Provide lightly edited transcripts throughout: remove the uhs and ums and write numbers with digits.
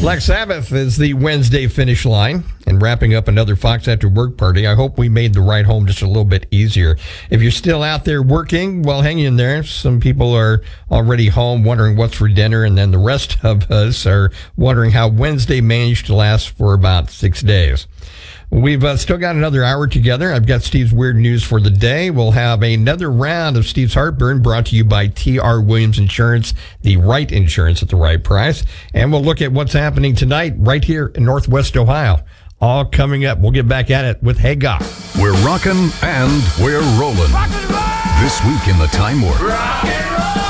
Black Sabbath is the Wednesday finish line and wrapping up another Fox After Work party. I hope we made the ride home just a little bit easier. If you're still out there working, well, hang in there. Some people are already home wondering what's for dinner, and then the rest of us are wondering how Wednesday managed to last for about 6 days. We've still got another hour together. I've got Steve's weird news for the day. We'll have another round of Steve's Heartburn brought to you by T.R. Williams Insurance, the right insurance at the right price. And we'll look at what's happening tonight right here in Northwest Ohio. All coming up. We'll get back at it with Hey God. We're rockin' and we're rollin'. Rock and roll! This week in the Time Warp. Rock and roll!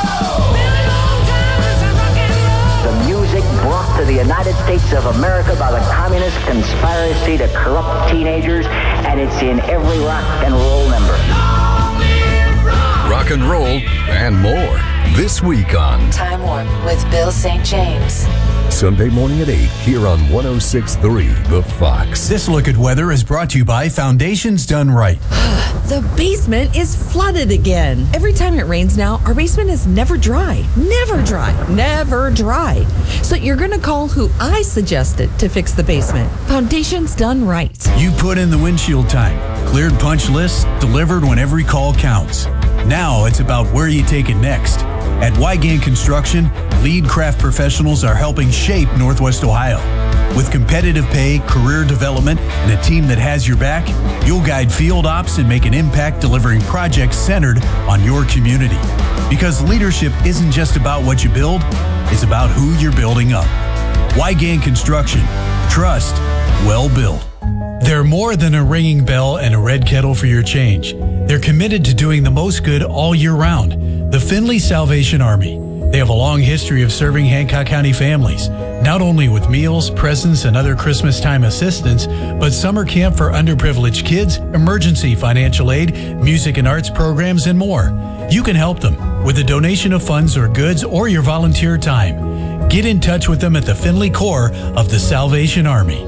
The music brought to the United States of America by the communist conspiracy to corrupt teenagers, and it's in every rock and roll number. Rock and roll and more. This week on Time Warp with Bill St. James. Sunday morning at 8 here on 106.3 The Fox. This look at weather is brought to you by Foundations Done Right. The basement is flooded again. Every time it rains now, our basement is never dry. Never dry. Never dry. So you're going to call who I suggested to fix the basement. Foundations Done Right. You put in the windshield time, cleared punch lists, delivered when every call counts. Now it's about where you take it next. At Wygant Construction, lead craft professionals are helping shape Northwest Ohio. With competitive pay, career development, and a team that has your back, you'll guide field ops and make an impact delivering projects centered on your community. Because leadership isn't just about what you build, it's about who you're building up. Wygant Construction. Trust. Well built. They're more than a ringing bell and a red kettle for your change. They're committed to doing the most good all year round. The Findlay Salvation Army. They have a long history of serving Hancock County families, not only with meals, presents, and other Christmas time assistance, but summer camp for underprivileged kids, emergency financial aid, music and arts programs, and more. You can help them with a donation of funds or goods or your volunteer time. Get in touch with them at the Findlay Corps of the Salvation Army.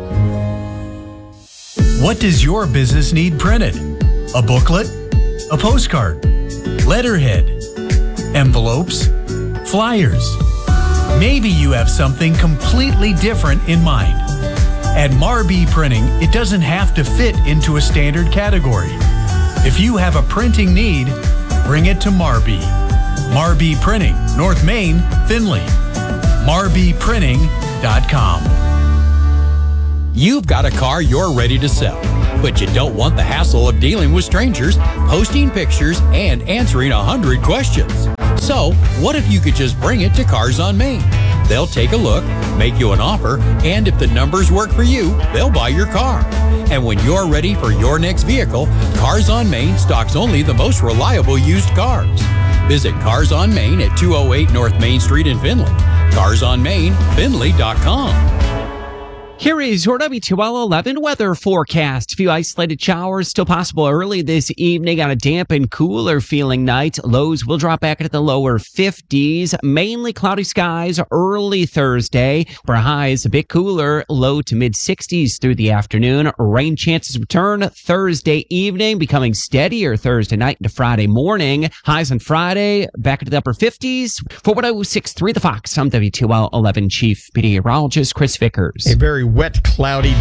What does your business need printed? A booklet? A postcard? Letterhead? Envelopes? Flyers? Maybe you have something completely different in mind. At Marby Printing, it doesn't have to fit into a standard category. If you have a printing need, bring it to Marby. Marby Printing, North Main, Findlay. MarbyPrinting.com. You've got a car you're ready to sell, but you don't want the hassle of dealing with strangers, posting pictures, and answering 100 questions. So, what if you could just bring it to Cars on Main? They'll take a look, make you an offer, and if the numbers work for you, they'll buy your car. And when you're ready for your next vehicle, Cars on Main stocks only the most reliable used cars. Visit Cars on Main at 208 North Main Street in Findlay. Cars on Main, Findlay.com. Here is your WTOL 11 weather forecast. A few isolated showers still possible early this evening on a damp and cooler feeling night. Lows will drop back into the lower 50s. Mainly cloudy skies early Thursday. For highs a bit cooler, low to mid 60s through the afternoon. Rain chances return Thursday evening, becoming steadier Thursday night into Friday morning. Highs on Friday back into the upper 50s. For 106.3 The Fox, I'm WTOL 11 Chief Meteorologist Chris Vickers. A very wet, cloudy